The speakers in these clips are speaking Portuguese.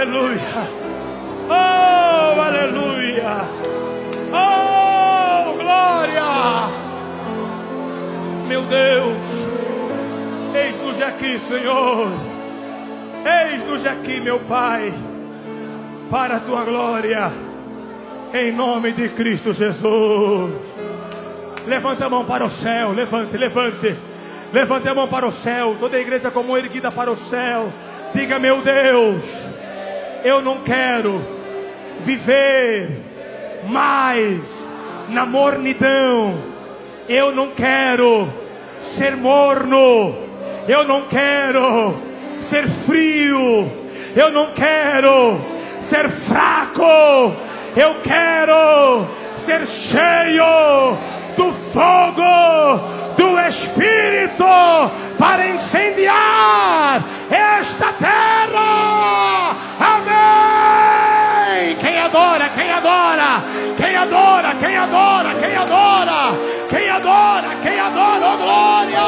aleluia. Oh, aleluia. Oh, glória. Meu Deus, eis-nos aqui, Senhor. Eis-nos aqui, meu Pai, para a tua glória, em nome de Cristo Jesus. Levanta a mão para o céu, levante. Levante a mão para o céu, toda a igreja com a mão erguida para o céu. Diga: meu Deus, eu não quero viver mais na mornidão. Eu não quero ser morno. Eu não quero ser frio. Eu não quero ser fraco. Eu quero ser cheio do fogo do Espírito para incendiar esta terra. Amém. Quem adora, quem adora, quem adora, quem adora, quem adora, quem adora, quem adora, oh glória.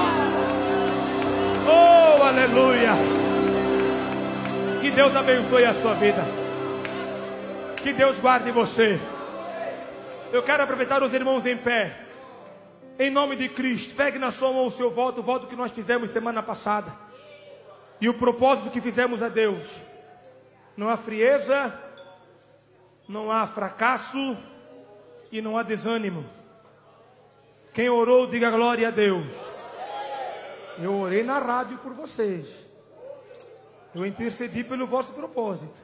Oh, aleluia. Que Deus abençoe a sua vida. Que Deus guarde você. Eu quero aproveitar os irmãos em pé. Em nome de Cristo, pegue na sua mão o seu voto, o voto que nós fizemos semana passada. E o propósito que fizemos a Deus. Não há frieza, não há fracasso e não há desânimo. Quem orou, diga glória a Deus. Eu orei na rádio por vocês. Eu intercedi pelo vosso propósito.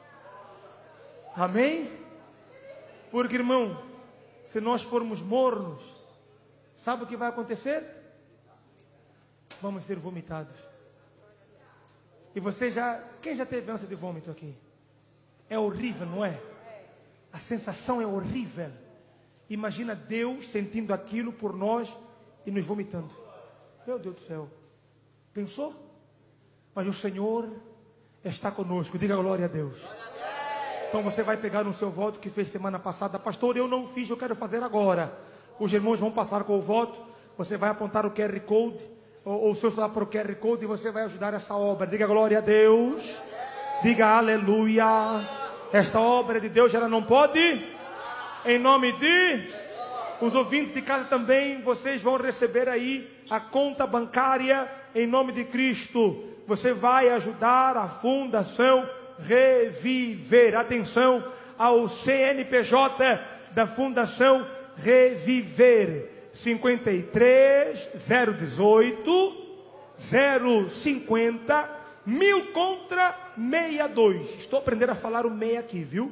Amém? Porque, irmão, se nós formos mornos, sabe o que vai acontecer? Vamos ser vomitados. E você já... Quem já teve ânsia de vômito aqui? É horrível, não é? A sensação é horrível. Imagina Deus sentindo aquilo por nós e nos vomitando. Meu Deus do céu. Pensou? Mas o Senhor está conosco. Diga glória a Deus. Então você vai pegar no seu voto que fez semana passada. Pastor, eu não fiz, eu quero fazer agora. Os irmãos vão passar com o voto. Você vai apontar o QR Code, ou o seu celular para o QR Code, e você vai ajudar essa obra. Diga glória a Deus. Diga aleluia. Esta obra de Deus, ela não pode. Em nome de... Os ouvintes de casa também, vocês vão receber aí a conta bancária. Em nome de Cristo, você vai ajudar a Fundação Reviver. Atenção ao CNPJ da Fundação Reviver: 53-018 050 1000 contra 62. Estou aprendendo a falar o MEI aqui, viu?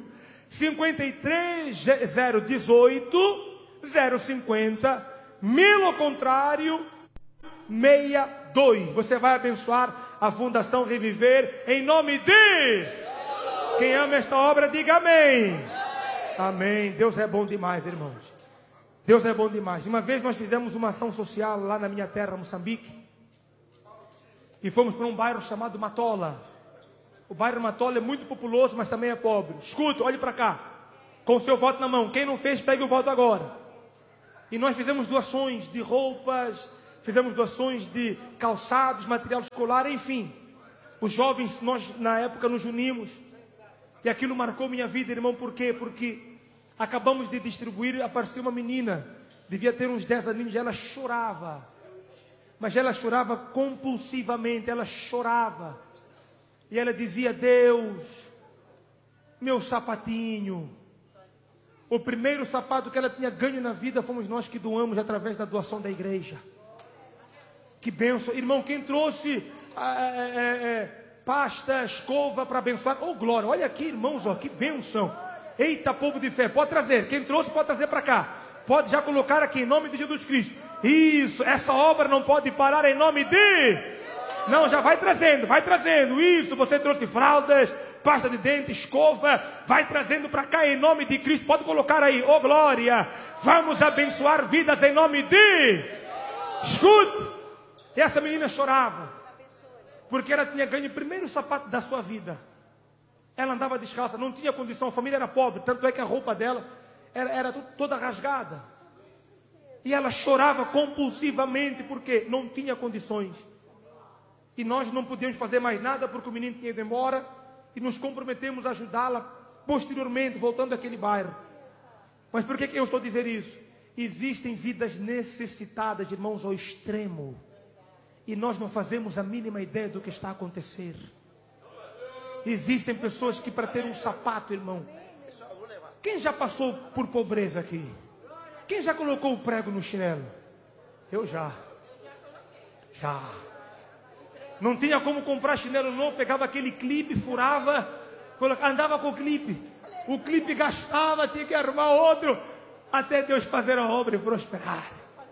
53-018 050 1000 ao contrário 62. Você vai abençoar a Fundação Reviver em nome de... Quem ama esta obra, diga amém. Amém. Deus é bom demais, irmãos. Deus é bom demais. Uma vez nós fizemos uma ação social lá na minha terra, Moçambique. E fomos para um bairro chamado Matola. O bairro Matola é muito populoso, mas também é pobre. Escuta, olhe para cá. Com o seu voto na mão. Quem não fez, pegue o voto agora. E nós fizemos doações de roupas, fizemos doações de calçados, material escolar, enfim. Os jovens, nós na época nos unimos. E aquilo marcou minha vida, irmão. Por quê? Porque acabamos de distribuir, apareceu uma menina, devia ter uns 10 aninhos, ela chorava. Mas ela chorava compulsivamente, ela chorava. E ela dizia: Deus, meu sapatinho. O primeiro sapato que ela tinha ganho na vida fomos nós que doamos através da doação da igreja. Que bênção. Irmão, quem trouxe pasta, escova para abençoar? Oh, glória. Olha aqui, irmãos, ó, que bênção. Eita, povo de fé. Pode trazer. Quem trouxe pode trazer para cá. Pode já colocar aqui em nome de Jesus Cristo. Isso. Essa obra não pode parar em nome de... Não, já vai trazendo, vai trazendo. Isso, você trouxe fraldas, pasta de dente, escova. Vai trazendo para cá em nome de Cristo. Pode colocar aí. Oh, glória. Vamos abençoar vidas em nome de... Escute. E essa menina chorava. Porque ela tinha ganho o primeiro sapato da sua vida. Ela andava descalça, não tinha condição, a família era pobre. Tanto é que a roupa dela era toda rasgada. E ela chorava compulsivamente porque não tinha condições. E nós não podíamos fazer mais nada porque o menino tinha ido embora. e nos comprometemos a ajudá-la posteriormente, voltando àquele bairro. Mas por que eu estou dizendo isso? Existem vidas necessitadas, irmãos, ao extremo, e nós não fazemos a mínima ideia do que está a acontecer. Existem pessoas que, para ter um sapato, irmão, quem já passou por pobreza aqui? Quem já colocou o prego no chinelo? Eu já. Não tinha como comprar chinelo novo, pegava aquele clipe, furava, andava com o clipe gastava, tinha que arrumar outro, até Deus fazer a obra e prosperar.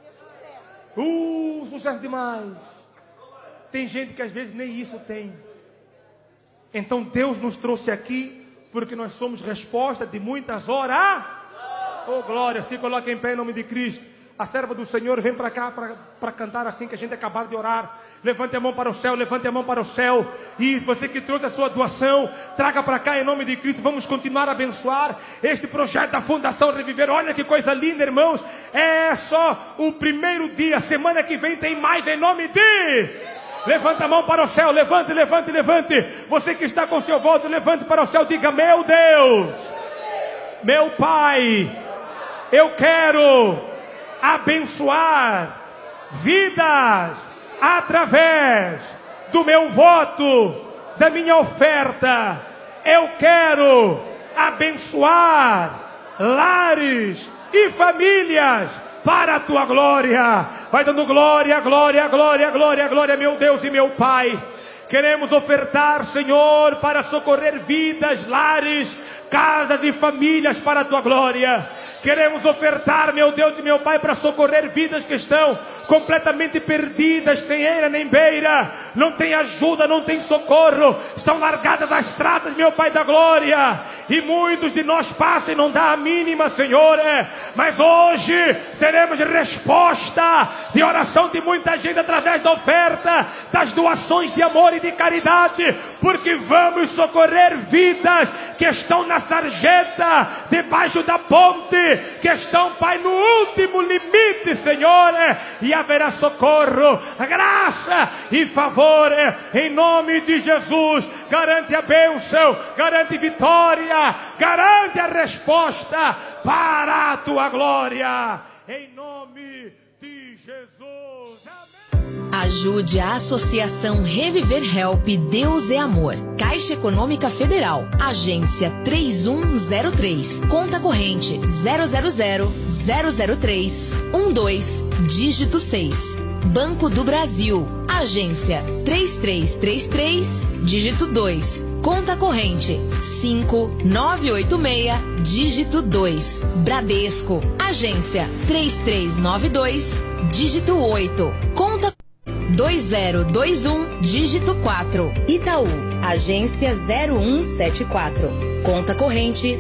Sucesso demais. Tem gente que às vezes nem isso tem. Então Deus nos trouxe aqui, porque nós somos resposta de muitas horas. Oh glória, se coloque em pé em nome de Cristo. A serva do Senhor vem para cá para cantar assim que a gente acabar de orar. Levante a mão para o céu, levante a mão para o céu. E você que trouxe a sua doação, traga para cá em nome de Cristo. Vamos continuar a abençoar este projeto da Fundação Reviver. Olha que coisa linda, irmãos. É só o primeiro dia. Semana que vem tem mais em nome de... Levanta a mão para o céu, levante. Você que está com seu voto, levante para o céu, diga: meu Deus, meu Pai, eu quero abençoar vidas através do meu voto, da minha oferta. Eu quero abençoar lares e famílias para a tua glória. Vai dando glória, meu Deus e meu Pai. Queremos ofertar, Senhor, para socorrer vidas, lares, casas e famílias para a tua glória. Queremos ofertar, meu Deus e meu Pai, para socorrer vidas que estão completamente perdidas, sem eira nem beira. Não tem ajuda, não tem socorro. Estão largadas as estradas, meu Pai da glória. E muitos de nós passam e não dá a mínima, Senhor. Mas hoje seremos resposta de oração de muita gente através da oferta, das doações de amor e de caridade. Porque vamos socorrer vidas que estão na sarjeta, debaixo da ponte, que estão, Pai, no último limite, Senhor, e haverá socorro, graça e favor, em nome de Jesus. Garante a bênção, garante vitória, garante a resposta para a tua glória, em nome de Jesus. Amém. Ajude a Associação Reviver Help Deus é Amor. Caixa Econômica Federal. Agência 3103. Conta corrente 000-003-12, dígito 6. Banco do Brasil. Agência 3333, dígito 2. Conta corrente 5986, dígito 2. Bradesco. Agência 3392, dígito 8. Conta 2021, dígito 4. Itaú, agência 0174. Conta corrente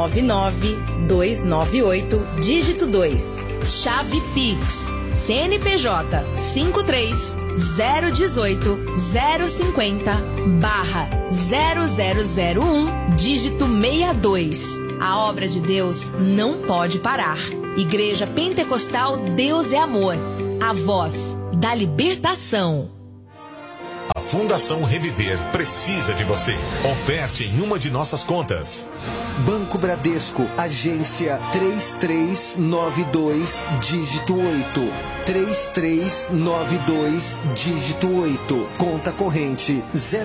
99298, dígito 2. Chave Pix, CNPJ 53-018-050/0001, dígito 62. A obra de Deus não pode parar. Igreja Pentecostal Deus é Amor. A voz da libertação. A Fundação Reviver precisa de você. Oferte em uma de nossas contas. Banco Bradesco, agência 3392, dígito 8. 3392, dígito 8. Conta corrente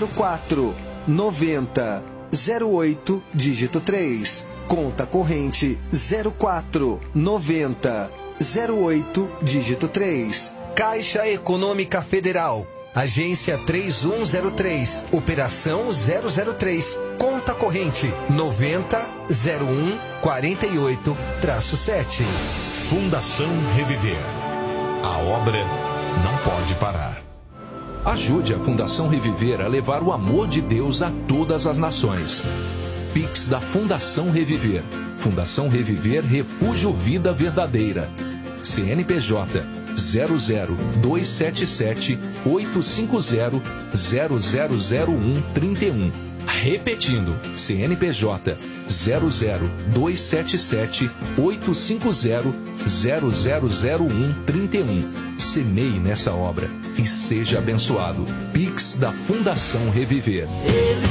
049008, dígito 3. Conta corrente 049008, dígito 3. Caixa Econômica Federal, agência 3103, operação 003, conta corrente 900148-7. Fundação Reviver. A obra não pode parar. Ajude a Fundação Reviver a levar o amor de Deus a todas as nações. Pix da Fundação Reviver. Fundação Reviver Refúgio Vida Verdadeira. CNPJ 00277850000131. Repetindo, CNPJ 002778500000131. Semeie nessa obra e seja abençoado. Pix da Fundação Reviver.